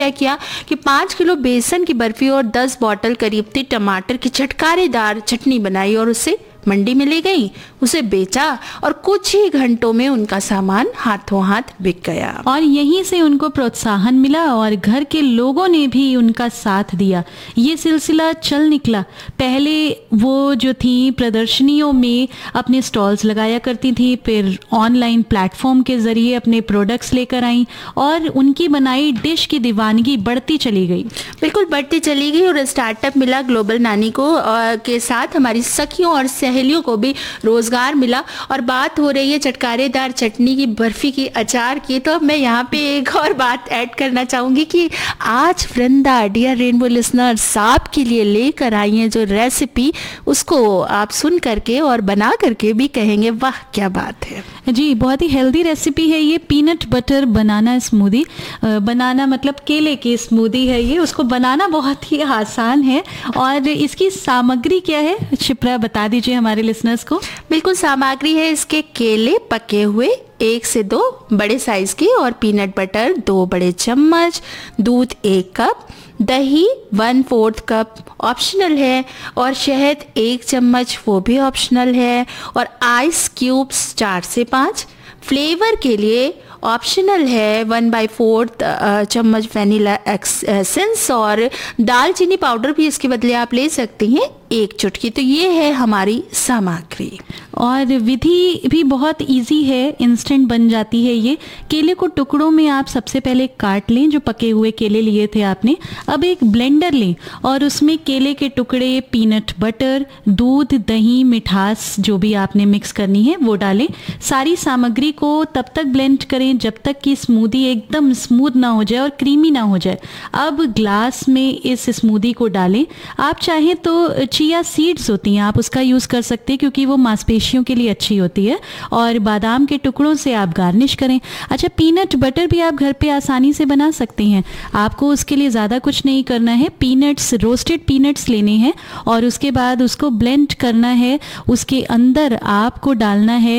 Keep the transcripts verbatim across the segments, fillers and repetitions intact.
क्या किया कि पाँच किलो बेसन की बर्फी और दस बॉटल करीबती टमाटर की चटकारेदार चटनी बनाई और उसे मंडी में ले गई, उसे बेचा और कुछ ही घंटों में उनका सामान हाथों हाथ बिक गया। और यहीं से उनको प्रोत्साहन मिला और घर के लोगों ने भी उनका साथ दिया। ये सिलसिला चल निकला। पहले वो जो थी प्रदर्शनियों में अपने स्टॉल्स लगाया करती थी, फिर ऑनलाइन प्लेटफॉर्म के ज़रिए अपने प्रोडक्ट्स लेकर आई और उनकी बनाई डिश की दीवानगी बढ़ती चली गई। बिल्कुल बढ़ती चली गई और स्टार्टअप मिला ग्लोबल नानी को आ, के साथ हमारी सखियों और सहेलियों को भी रोजगार मिला। और बात हो रही है चटकारेदार चटनी की, बर्फी की, अचार की, तो अब मैं यहाँ पे एक और बात ऐड करना चाहूंगी कि आज वृंदा डियर रेनबो लिसनर्स आपके लिए लेकर आई है जो रेसिपी, उसको आप सुन करके और बना करके भी कहेंगे वाह क्या बात है। जी, बहुत ही हेल्दी रेसिपी है ये। पीनट बटर बनाना स्मूदी, बनाना मतलब केले की स्मूदी है ये। उसको बनाना बहुत ही आसान है। और इसकी सामग्री क्या है शिप्रा, बता दीजिए हमारे लिसनर्स को। बिल्कुल, सामग्री है इसके केले पके हुए एक से दो बड़े साइज के और पीनट बटर दो बड़े चम्मच, दूध एक कप, दही वन फोर्थ कप ऑप्शनल है, और शहद एक चम्मच वो भी ऑप्शनल है, और आइस क्यूब्स चार से पाँच। फ्लेवर के लिए ऑप्शनल है वन बाई फोर्थ चम्मच वनीला एसेंस, और दालचीनी पाउडर भी इसके बदले आप ले सकती हैं एक चुटकी। तो ये है हमारी सामग्री। और विधि भी बहुत इजी है, इंस्टेंट बन जाती है ये। केले को टुकड़ों में आप सबसे पहले काट लें, जो पके हुए केले लिए थे आपने। अब एक ब्लेंडर लें और उसमें केले के टुकड़े, पीनट बटर, दूध, दही, मिठास जो भी आपने मिक्स करनी है वो डालें। सारी सामग्री को तब तक ब्लेंड करें जब तक कि स्मूदी एकदम स्मूथ ना हो जाए और क्रीमी ना हो जाए। अब ग्लास में इस स्मूदी को डालें। आप चाहें तो चिया सीड्स होती हैं, आप उसका यूज़ कर सकते हैं क्योंकि वो मांसपेशियों के लिए अच्छी होती है, और बादाम के टुकड़ों से आप गार्निश करें। अच्छा, पीनट बटर भी आप घर पे आसानी से बना सकते हैं। आपको उसके लिए ज़्यादा कुछ नहीं करना है। पीनट्स, रोस्टेड पीनट्स लेने हैं और उसके बाद उसको ब्लेंड करना है। उसके अंदर आपको डालना है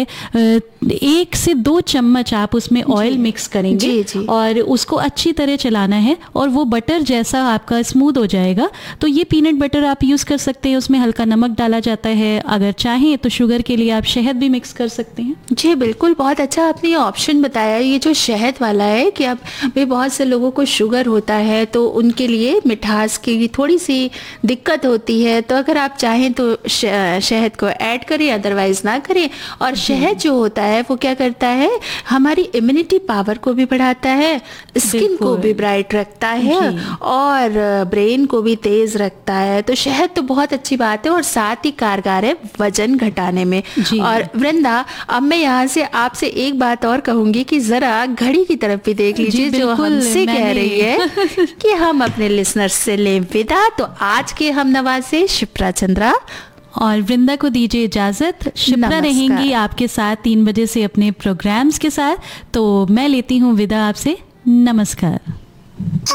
एक से दो चम्मच आप उसमें ऑयल मिक्स करेंगे जी, जी। और उसको अच्छी तरह चलाना है और वो बटर जैसा आपका स्मूथ हो जाएगा तो ये पीनट बटर आप यूज़ कर सकते हैं। उसमें हल्का नमक डाला जाता है, अगर चाहें तो शुगर के लिए आप शहद भी मिक्स कर सकते हैं। जी बिल्कुल, बहुत अच्छा आपने ये ऑप्शन बताया। ये जो शहद वाला है कि अब भी बहुत से लोगों को शुगर होता है तो उनके लिए मिठास की थोड़ी सी दिक्कत होती है, तो अगर आप चाहें तो शहद को ऐड करें, अदरवाइज ना करें। और शहद जो होता है वो क्या करता है, हमारी इम्यूनिटी पावर को भी बढ़ाता है, स्किन को भी ब्राइट रखता है और ब्रेन को भी तेज रखता है। तो शहद तो बहुत अच्छी बात है और साथ ही कारगर है वजन घटाने में। और वृंदा, अब मैं यहाँ से आपसे एक बात और कहूंगी कि जरा घड़ी की तरफ भी देख लीजिए जो हमसे कह रही है कि हम अपने लिसनर्स से लें विदा। तो आज के हम नवाज़े शिप्रा चंद्रा और वृंदा को दीजिए इजाज़त। शिप्रा रहेंगी आपके साथ तीन बजे से अपने प्रोग्राम्स के साथ। तो मैं लेती हूँ विदा आपसे। नमस्कार।